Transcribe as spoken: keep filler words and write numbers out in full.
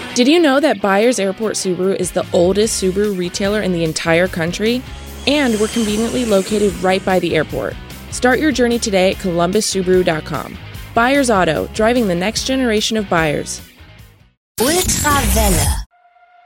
Did you know that Byers Airport Subaru is the oldest Subaru retailer in the entire country? And we're conveniently located right by the airport. Start your journey today at columbus subaru dot com. Byers Auto, driving the next generation of buyers. Ultrawelle.